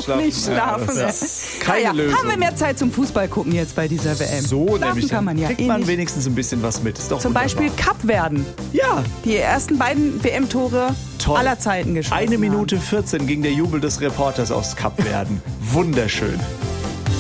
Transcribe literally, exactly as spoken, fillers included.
auch nicht schlafen. Ja, das ist keine naja, Lösung. haben wir mehr Zeit zum Fußball gucken jetzt bei dieser W M? So, Schlafen nämlich, kann man ja kriegt eh man nicht. wenigstens ein bisschen was mit. Ist doch Zum wunderbar. Beispiel Cup werden. Ja, Die ersten beiden W M-Tore toll. aller Zeiten geschossen Eine haben. Minute vierzehn ging der Jubel des Reporters aufs Cup werden. Wunderschön.